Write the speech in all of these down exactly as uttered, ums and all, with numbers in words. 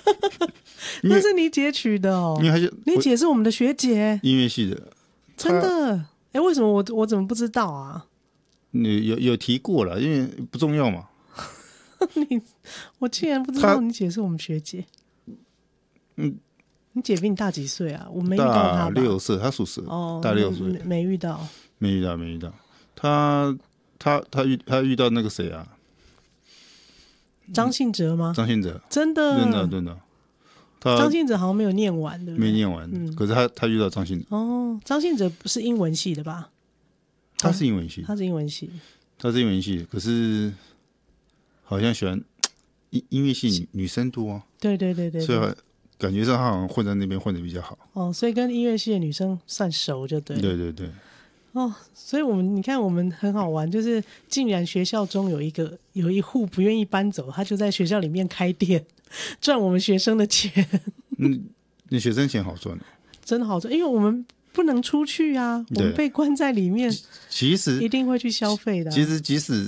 那是你姐取的哦， 因为他就你姐是我们的学姐， 音乐系的， 真的？哎，为什么我我怎么不知道啊？ 你有有提过了，因为不重要嘛。 你我竟然不知道你姐是我们学姐。嗯，你姐比你大几岁啊？我没遇到她吧。 大六岁，她属蛇，哦，大六岁， 没遇到， 没遇到，没遇到。她她她遇她遇到那个谁啊？ 张信哲吗？ 张信哲， 真的， 真的，真的。 张信哲好像没有念完，对不对？ 没念完，嗯、可是他他遇到张信哲。 哦，张信哲不是英文系的吧？ 他是英文系， 他是英文系， 他是英文系，可是好像喜欢音音乐系女女生多啊。 对对对 对, 对， 所以感觉上他好像混在那边混得比较好。 哦，所以跟音乐系的女生算熟就对了。 对对对。 哦，所以我们你看我们很好玩，就是竟然学校中有一个有一户不愿意搬走，他就在学校里面开店，赚我们学生的钱。 嗯，你学生钱好赚， 真的好赚，因为我们不能出去啊，我们被关在里面， 其实一定会去消费的、啊。 其实即使，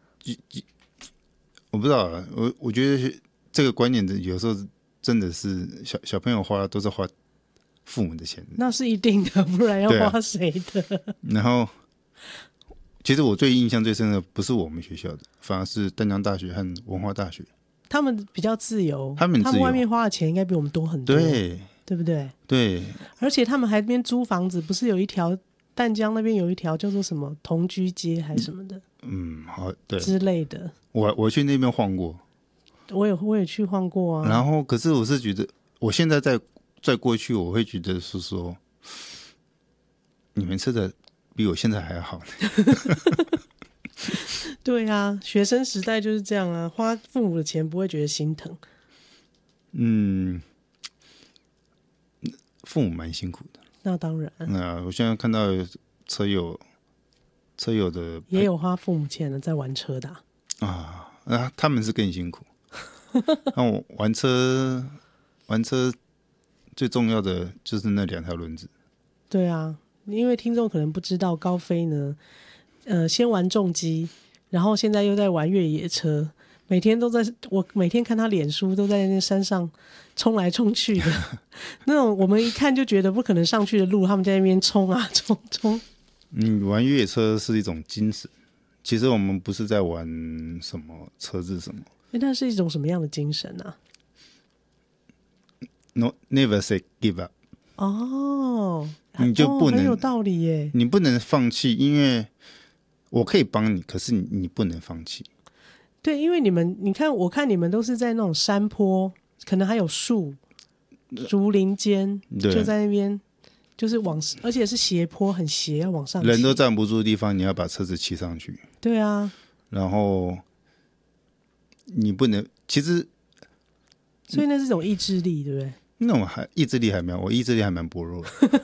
我不知道啊，我我觉得这个观念有时候真的是小小朋友花都是花父母的钱， 那是一定的，不然要花谁的？啊、 然后，其实我最印象最深的不是我们学校的，反而是淡江大学和文化大学。 他们比较自由， 他们他们外面花的钱应该比我们多很多， 对对不对？ 对， 而且他们还那边租房子，不是有一条淡江那边有一条叫做什么同居街还是什么的， 嗯，好，对之类的。 我我去那边晃过， 我也我也去晃过啊。 然后，可是我是觉得，我现在在在过去，我会觉得是说，你们吃的比我现在还好。 对啊，学生时代就是这样啊，花父母的钱不会觉得心疼。 嗯，父母蛮辛苦的。 那当然。 那我现在看到车友，车友的也有花父母钱的在玩车的啊，啊，他们是更辛苦。那我玩车，玩车最重要的就是那两条轮子。 对啊，因为听众可能不知道，高飞呢，呃，先玩重机。然后现在又在玩越野车，每天都在，我每天看他脸书都在那山上冲来冲去的，那种我们一看就觉得不可能上去的路，他们在那边冲啊冲冲。 嗯，玩越野车是一种精神，其实我们不是在玩什么车子什么。 那是一种什么样的精神啊 ？No, never say give up。 哦， 你就不能、 哦、很有道理耶， 你不能放弃，因为。我可以帮你，可是 你, 你不能放弃。 对，因为你们，你看，我看你们都是在那种山坡，可能还有树、竹林间，就在那边，就是往，而且是斜坡，很斜，要往上骑。 人都站不住的地方，你要把车子骑上去。 对啊。 然后你不能，其实， 所以那是一种意志力，对不对？ 那我还意志力还蛮，我意志力还蛮薄弱的。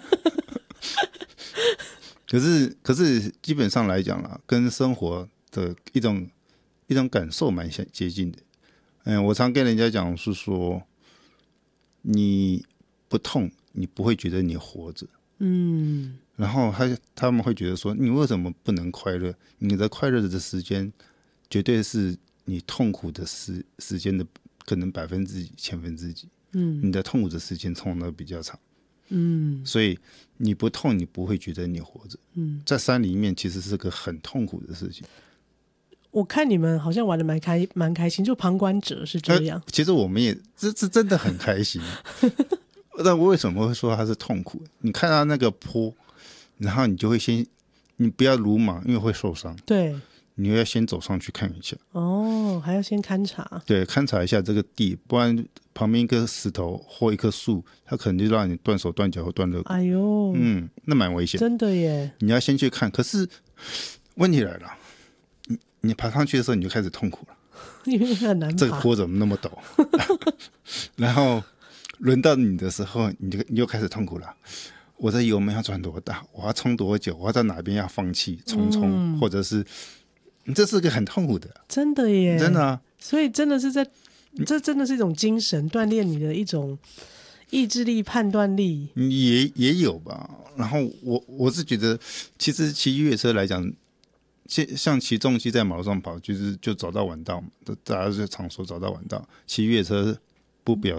可是，可是基本上来讲啦，跟生活的一种一种感受蛮接近的。嗯，我常跟人家讲是说，你不痛，你不会觉得你活着。 嗯。 然后他他们会觉得说，你为什么不能快乐？你的快乐的时间，绝对是你痛苦的时时间的可能百分之几、千分之几。嗯，你的痛苦的时间通常都比较长。嗯，所以你不痛，你不会觉得你活着。嗯，在山里面其实是个很痛苦的事情。 我看你们好像玩的蛮开蛮开心，就旁观者是这样。 其实我们也这这真的很开心。但我为什么会说它是痛苦？你看到那个坡，然后你就会先，你不要鲁莽，因为会受伤。 对。 你要先走上去看一下。 哦，还要先勘察。 对，勘察一下这个地，不然旁边一个石头或一棵树，它可能就让你断手断脚或断肋骨。 哎呦， 嗯，那蛮危险。 真的耶！ 你要先去看，可是问题来了，你你爬上去的时候你就开始痛苦了， 因为很难爬。 这个坡怎么那么陡？然后轮到你的时候，你就你就开始痛苦了。我的油门要转多大？我要冲多久？我要在哪边要放弃冲冲、嗯，或者是？这是个很痛苦的， 真的耶， 真的啊！ 所以真的是在，这真的是一种精神锻炼你的一种意志力、判断力， 也也有吧。然后我我是觉得，其实骑越野车来讲，像骑重机在马路上跑，就是就早到晚到嘛，大家就常说早到晚到。骑越野车不表